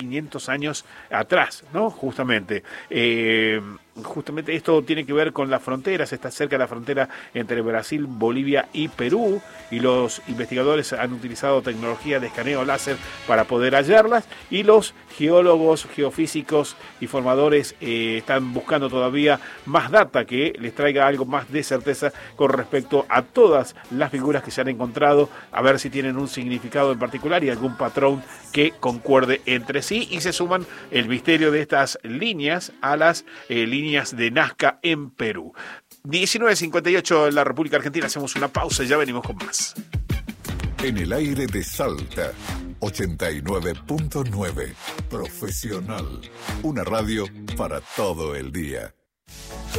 500 años atrás, ¿no? Justamente esto tiene que ver con las fronteras, está cerca de la frontera entre Brasil, Bolivia y Perú, y los investigadores han utilizado tecnología de escaneo láser para poder hallarlas, y los geólogos, geofísicos y formadores están buscando todavía más data que les traiga algo más de certeza con respecto a todas las figuras que se han encontrado, a ver si tienen un significado en particular y algún patrón que concuerde entre sí, y se suman el misterio de estas líneas a las líneas de Nazca en Perú. 19:58 en la República Argentina, hacemos una pausa y ya venimos con más. En el aire de Salta, 89.9, Profesional, una radio para todo el día.